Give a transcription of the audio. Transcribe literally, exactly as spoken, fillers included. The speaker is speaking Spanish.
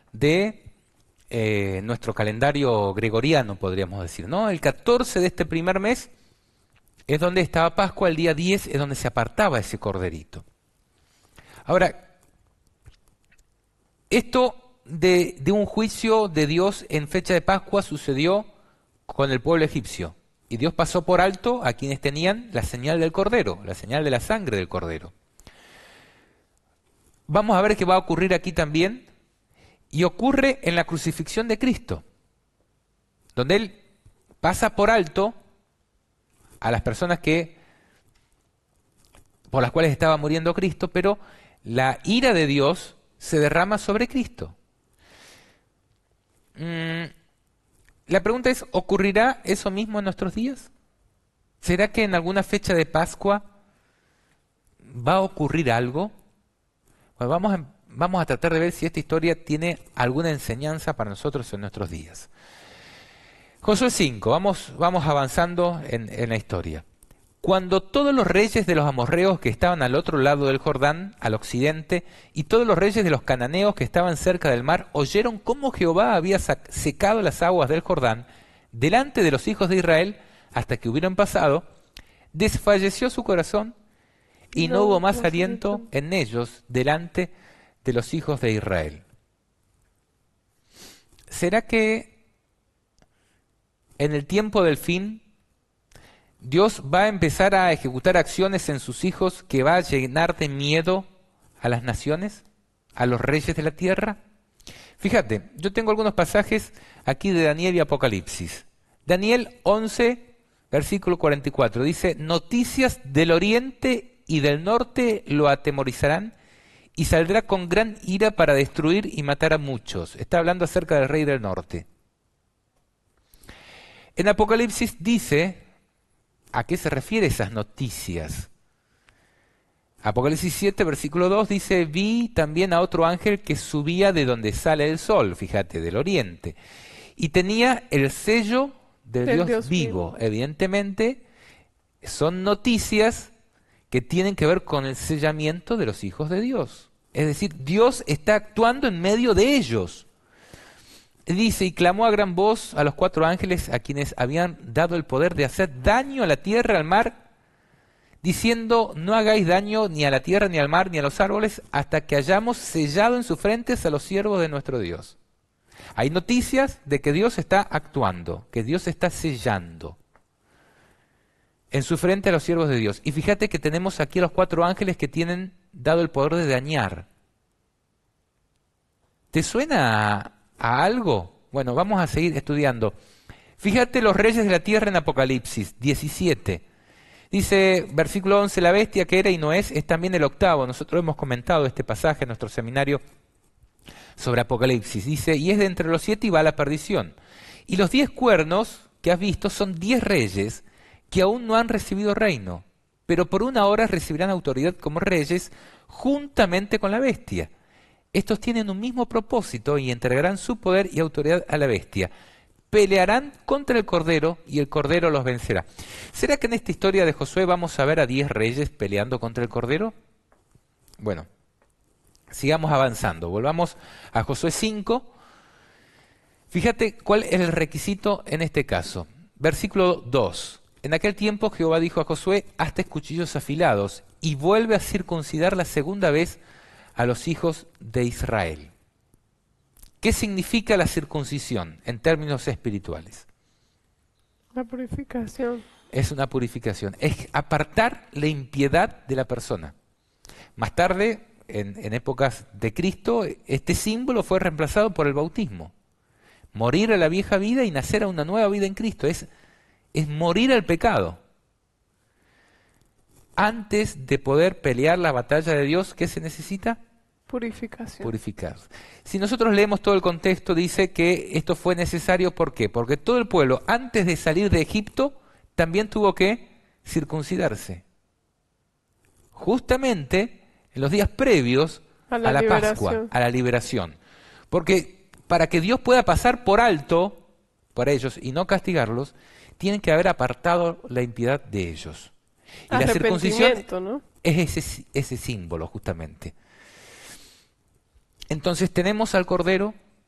de eh, nuestro calendario gregoriano, podríamos decir, ¿no? El catorce de este primer mes es donde estaba Pascua, el día diez es donde se apartaba ese corderito. Ahora, esto de, de un juicio de Dios en fecha de Pascua sucedió con el pueblo egipcio. Y Dios pasó por alto a quienes tenían la señal del cordero, la señal de la sangre del cordero. Vamos a ver qué va a ocurrir aquí también, y ocurre en la crucifixión de Cristo, donde Él pasa por alto a las personas que, por las cuales estaba muriendo Cristo, pero la ira de Dios se derrama sobre Cristo. Mm, la pregunta es, ¿ocurrirá eso mismo en nuestros días? ¿Será que en alguna fecha de Pascua va a ocurrir algo? Bueno, vamos a, vamos a tratar de ver si esta historia tiene alguna enseñanza para nosotros en nuestros días. Josué cinco, vamos, vamos avanzando en, en la historia. Cuando todos los reyes de los amorreos que estaban al otro lado del Jordán, al occidente, y todos los reyes de los cananeos que estaban cerca del mar, oyeron cómo Jehová había secado las aguas del Jordán delante de los hijos de Israel hasta que hubieron pasado, desfalleció su corazón y no, no hubo más aliento en ellos delante de los hijos de Israel. ¿Será que en el tiempo del fin Dios va a empezar a ejecutar acciones en sus hijos que va a llenar de miedo a las naciones, a los reyes de la tierra? Fíjate, yo tengo algunos pasajes aquí de Daniel y Apocalipsis. Daniel once, versículo cuarenta y cuatro, dice: noticias del oriente y del norte lo atemorizarán, y saldrá con gran ira para destruir y matar a muchos. Está hablando acerca del rey del norte. En Apocalipsis dice a qué se refiere esas noticias. Apocalipsis siete, versículo dos dice: vi también a otro ángel que subía de donde sale el sol, fíjate, del oriente, y tenía el sello del, del Dios, Dios vivo. vivo. Evidentemente, son noticias que tienen que ver con el sellamiento de los hijos de Dios. Es decir, Dios está actuando en medio de ellos. Dice: y clamó a gran voz a los cuatro ángeles a quienes habían dado el poder de hacer daño a la tierra, al mar, diciendo: no hagáis daño ni a la tierra, ni al mar, ni a los árboles, hasta que hayamos sellado en sus frentes a los siervos de nuestro Dios. Hay noticias de que Dios está actuando, que Dios está sellando en su frente a los siervos de Dios. Y fíjate que tenemos aquí a los cuatro ángeles que tienen dado el poder de dañar. ¿Te suena a, a algo? Bueno, vamos a seguir estudiando. Fíjate los reyes de la tierra en Apocalipsis diecisiete. Dice, versículo once, la bestia que era y no es, es también el octavo. Nosotros hemos comentado este pasaje en nuestro seminario sobre Apocalipsis. Dice, y es de entre los siete y va a la perdición. Y los diez cuernos que has visto son diez reyes que aún no han recibido reino, pero por una hora recibirán autoridad como reyes juntamente con la bestia. Estos tienen un mismo propósito y entregarán su poder y autoridad a la bestia. Pelearán contra el Cordero y el Cordero los vencerá. ¿Será que en esta historia de Josué vamos a ver a diez reyes peleando contra el Cordero? Bueno, sigamos avanzando. Volvamos a Josué cinco. Fíjate cuál es el requisito en este caso. Versículo dos. En aquel tiempo Jehová dijo a Josué: hazte cuchillos afilados y vuelve a circuncidar la segunda vez a los hijos de Israel. ¿Qué significa la circuncisión en términos espirituales? La purificación. Es una purificación, es apartar la impiedad de la persona. Más tarde, en, en épocas de Cristo, este símbolo fue reemplazado por el bautismo. Morir a la vieja vida y nacer a una nueva vida en Cristo es, es morir al pecado. Antes de poder pelear la batalla de Dios, ¿qué se necesita? Purificación. Purificar. Si nosotros leemos todo el contexto, dice que esto fue necesario, ¿por qué? Porque todo el pueblo, antes de salir de Egipto, también tuvo que circuncidarse. Justamente en los días previos a la, a la Pascua, a la liberación. Porque para que Dios pueda pasar por alto por ellos y no castigarlos, tienen que haber apartado la impiedad de ellos. Y la circuncisión, ¿no?, es ese, ese símbolo justamente. Entonces tenemos al Cordero